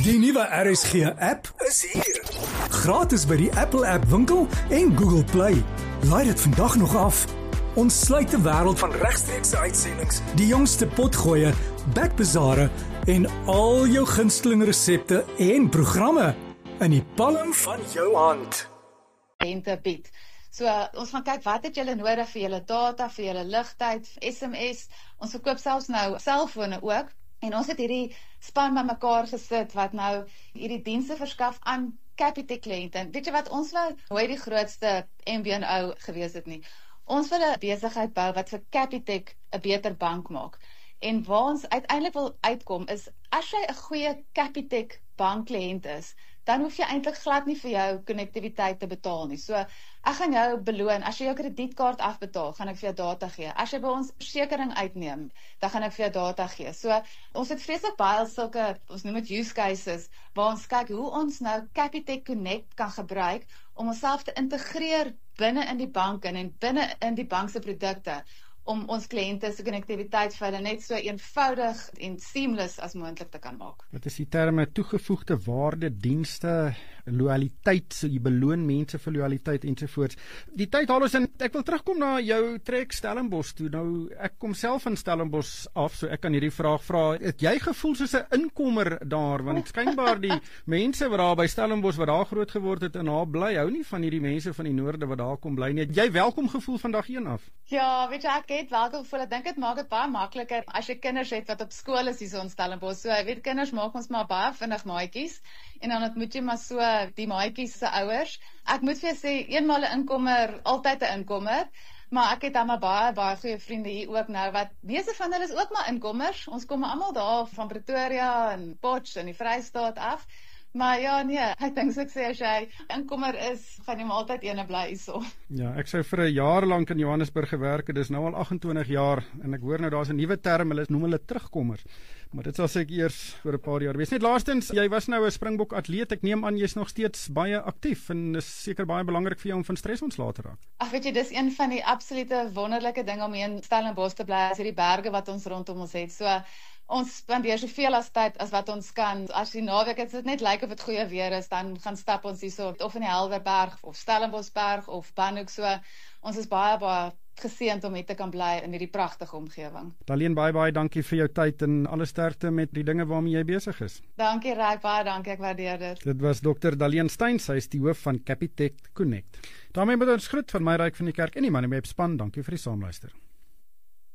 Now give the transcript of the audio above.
Die nuwe RSG app is hier. Gratis by die Apple App Winkel en Google Play. Laai dit vandag nog af. Ons sluit die wêreld van regstreekse uitsendings, die jongste potgoeie, backbazare en al jou gunsteling resepte en programme in die palm van jou hand. Rente bied. So ons gaan kyk wat het julle nodig vir julle data, vir julle ligtyd, SMS. Ons verkoop selfs nou selfone ook. En ons het hierdie span by mekaar gesit wat nou hierdie dienste verskaf aan Capitec kliënte. En weet jy wat, ons wou nooit die grootste MVNO gewees het nie. Ons wil 'n besigheid bou wat vir Capitec 'n beter bank maak. En waar ons uiteindelik wil uitkom is, as jy 'n goeie Capitec bankkliënt is, dan hoef jy eintlik glad nie vir jou konnektiwiteit te betaal nie. So, ek gaan jou beloon, as jy jou kredietkaart afbetaal, gaan ek vir jou data gee. As jy by ons versekering uitneem, dan gaan ek vir jou data gee. So, ons het vreeslik baie sulke, ons noem dit use cases, waar ons kyk hoe ons nou Capitec Connect kan gebruik om onsself te integreer binne in die bank en binne in die bank se produkte, om ons kliënte se konnektiwiteit vir hulle net so eenvoudig en seamless as moontlik te kan maak. Wat is die terme toegevoegde waarde, dienste, loyaliteit, so jy beloon mense vir loyaliteit ensovoorts. Die tyd haal ons in, ek wil terugkom na jou trek Stellenbosch toe. Nou, ek kom self in Stellenbosch af, so ek kan hierdie vraag vra. Het jy gevoel soos 'n inkomer daar? Want skynbaar die mense wat daar by Stellenbosch, wat daar groot geword het en daar bly, hou nie van hierdie mense van die noorde wat daar kom bly nie. Het jy welkom gevoel van dag 1 af? Ja, weet jy, ek het welkom gevoel. Ek dink dit maak dit baie makliker as jy kinders het wat op skool is hier so in Stellenbosch. So, jy weet, kinders maak ons maar baie vinnig maatjies en dan ontmoet jy maar so die maatjies se ouers. Ek moet vir jou sê, eenmal 'n inkomer, altyd 'n inkomer. Maar ek het dan maar baie goeie vriende hier ook nou, wat meeste van hulle is ook maar inkomers. Ons kom almal daar van Pretoria en Potch en die Vrystaat af. Maar ja, nee, ek dink so ek sê, as jy inkomer is, gaan jy maar altyd ene bly hierso. Ja, ek sou vir 'n jaar lank in Johannesburg gewerk het, dis nou al 28 jaar, en ek hoor nou daar's 'n nuwe term, hulle noem hulle terugkommers. Maar dit sal seker eers oor 'n paar jaar wees. Net laastens, jy was nou 'n Springbok atleet, ek neem aan jy's nog steeds baie aktief, en dis seker baie belangrik vir jou om van stres ontslae te raak. Ag, weet jy, dis een van die absolute wonderlike dinge om hier in Stellenbosch te bly, is hierdie berge wat ons rondom ons het. So, ons spandeer soveel as tyd as wat ons kan. As die naweek dit net lyk of dit goeie weer is, dan gaan stap ons hierso of in die Helderberg of Stellenboschberg of Banhoek. So, ons is baie geseënd om hier te kan bly in hierdie pragtige omgewing. Daleen, baie dankie vir jou tyd en alle sterkte met die dinge waarmee jy besig is. Dankie Ryk, baie dankie, ek waardeer dit. Dit was Dr. Daleen Steyn, sy is die hoof van Capitec Connect. Daarmee moet ons groet van my Ryk van die Kerk en die Mannie Web span. Dankie vir die saamluister.